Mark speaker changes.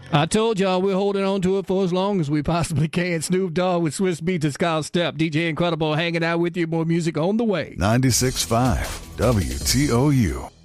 Speaker 1: I told y'all we're holding on to it for as long as we possibly can. Snoop Dogg with Swiss Beats and Scott Stepp. DJ Incredible hanging out with you. More music on the way.
Speaker 2: 96.5 WTOU.